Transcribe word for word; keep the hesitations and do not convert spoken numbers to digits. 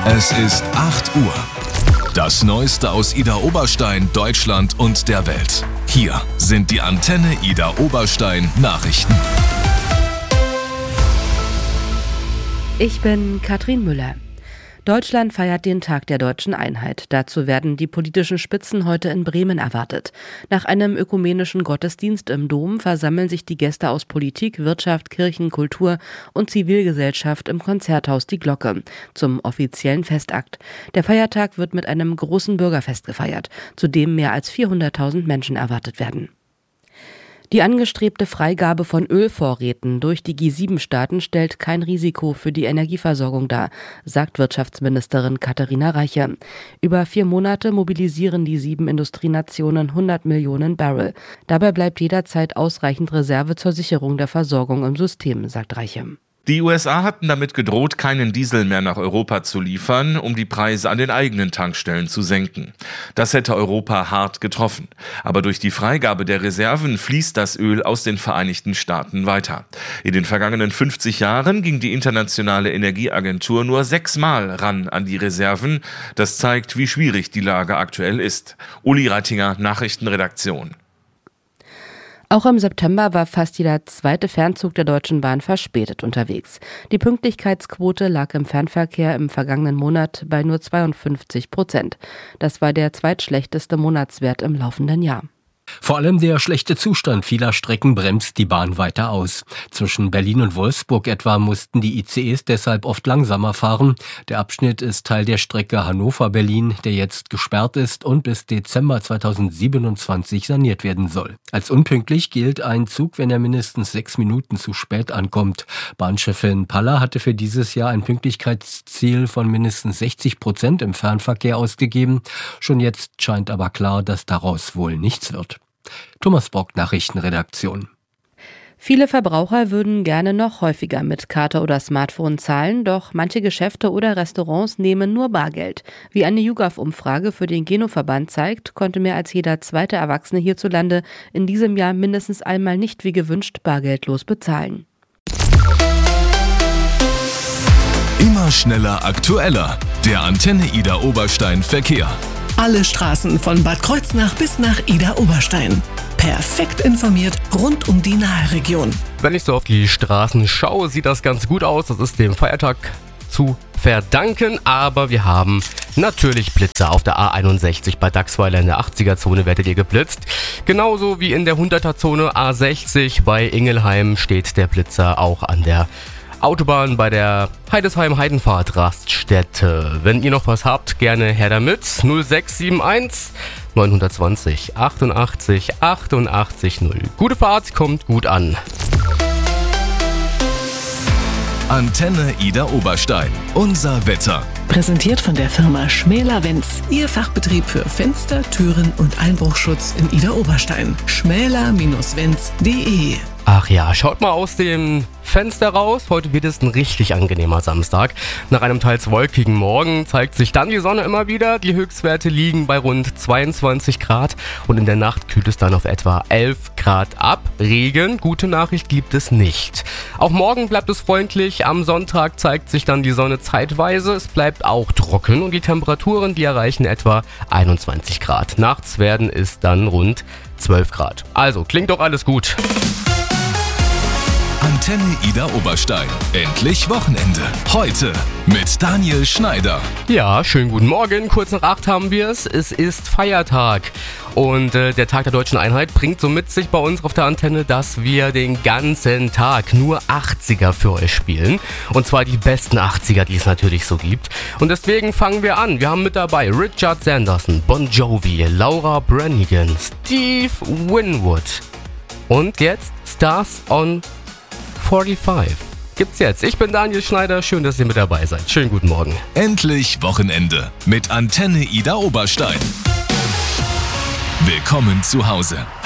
Es ist acht Uhr. Das Neueste aus Idar-Oberstein, Deutschland und der Welt. Hier sind die Antenne Idar-Oberstein Nachrichten. Ich bin Katrin Müller. Deutschland feiert den Tag der deutschen Einheit. Dazu werden die politischen Spitzen heute in Bremen erwartet. Nach einem ökumenischen Gottesdienst im Dom versammeln sich die Gäste aus Politik, Wirtschaft, Kirchen, Kultur und Zivilgesellschaft im Konzerthaus Die Glocke zum offiziellen Festakt. Der Feiertag wird mit einem großen Bürgerfest gefeiert, zu dem mehr als vierhunderttausend Menschen erwartet werden. Die angestrebte Freigabe von Ölvorräten durch die G sieben Staaten stellt kein Risiko für die Energieversorgung dar, sagt Wirtschaftsministerin Katharina Reiche. Über vier Monate mobilisieren die sieben Industrienationen hundert Millionen Barrel. Dabei bleibt jederzeit ausreichend Reserve zur Sicherung der Versorgung im System, sagt Reiche. Die U S A hatten damit gedroht, keinen Diesel mehr nach Europa zu liefern, um die Preise an den eigenen Tankstellen zu senken. Das hätte Europa hart getroffen. Aber durch die Freigabe der Reserven fließt das Öl aus den Vereinigten Staaten weiter. In den vergangenen fünfzig Jahren ging die Internationale Energieagentur nur sechsmal ran an die Reserven. Das zeigt, wie schwierig die Lage aktuell ist. Uli Reitinger, Nachrichtenredaktion. Auch im September war fast jeder zweite Fernzug der Deutschen Bahn verspätet unterwegs. Die Pünktlichkeitsquote lag im Fernverkehr im vergangenen Monat bei nur zweiundfünfzig Prozent. Das war der zweitschlechteste Monatswert im laufenden Jahr. Vor allem der schlechte Zustand vieler Strecken bremst die Bahn weiter aus. Zwischen Berlin und Wolfsburg etwa mussten die I C Es deshalb oft langsamer fahren. Der Abschnitt ist Teil der Strecke Hannover-Berlin, der jetzt gesperrt ist und bis Dezember zweitausendsiebenundzwanzig saniert werden soll. Als unpünktlich gilt ein Zug, wenn er mindestens sechs Minuten zu spät ankommt. Bahnchefin Paller hatte für dieses Jahr ein Pünktlichkeitsziel von mindestens sechzig Prozent im Fernverkehr ausgegeben. Schon jetzt scheint aber klar, dass daraus wohl nichts wird. Thomas Brock, Nachrichtenredaktion. Viele Verbraucher würden gerne noch häufiger mit Karte oder Smartphone zahlen, doch manche Geschäfte oder Restaurants nehmen nur Bargeld. Wie eine YouGov-Umfrage für den Geno-Verband zeigt, konnte mehr als jeder zweite Erwachsene hierzulande in diesem Jahr mindestens einmal nicht wie gewünscht bargeldlos bezahlen. Immer schneller, aktueller. Der Antenne Idar-Oberstein Verkehr. Alle Straßen von Bad Kreuznach bis nach Idar-Oberstein. Perfekt informiert rund um die Naheregion. Wenn ich so auf die Straßen schaue, sieht das ganz gut aus. Das ist dem Feiertag zu verdanken. Aber wir haben natürlich Blitzer. Auf der A einundsechzig bei Dachsweiler in der achtziger-Zone werdet ihr geblitzt. Genauso wie in der hunderter-Zone A sechzig bei Ingelheim steht der Blitzer auch an der Autobahn bei der Heidesheim-Heidenfahrt-Raststätte. Wenn ihr noch was habt, gerne her damit. null sechs sieben eins neun zwei null achtundachtzig achtundachtzig null. Gute Fahrt, kommt gut an. Antenne Idar-Oberstein. Unser Wetter. Präsentiert von der Firma Schmäler-Wenz. Ihr Fachbetrieb für Fenster, Türen und Einbruchschutz in Idar-Oberstein. schmäler Bindestrich wenz punkt de. Ach ja, schaut mal aus dem Fenster raus. Heute wird es ein richtig angenehmer Samstag. Nach einem teils wolkigen Morgen zeigt sich dann die Sonne immer wieder. Die Höchstwerte liegen bei rund zweiundzwanzig Grad und in der Nacht kühlt es dann auf etwa elf Grad ab. Regen, gute Nachricht, gibt es nicht. Auch morgen bleibt es freundlich. Am Sonntag zeigt sich dann die Sonne zeitweise. Es bleibt auch trocken und die Temperaturen, die erreichen etwa einundzwanzig Grad. Nachts werden es dann rund zwölf Grad. Also, klingt doch alles gut. Antenne Idar-Oberstein. Endlich Wochenende. Heute mit Daniel Schneider. Ja, schönen guten Morgen. Kurz nach acht haben wir es. Es ist Feiertag. Und äh, der Tag der deutschen Einheit bringt so mit sich bei uns auf der Antenne, dass wir den ganzen Tag nur achtziger für euch spielen. Und zwar die besten achtziger, die es natürlich so gibt. Und deswegen fangen wir an. Wir haben mit dabei Richard Sanderson, Bon Jovi, Laura Branigan, Steve Winwood. Und jetzt Stars on fünfundvierzig. Gibt's jetzt. Ich bin Daniel Schneider. Schön, dass ihr mit dabei seid. Schönen guten Morgen. Endlich Wochenende mit Antenne Idar-Oberstein. Willkommen zu Hause.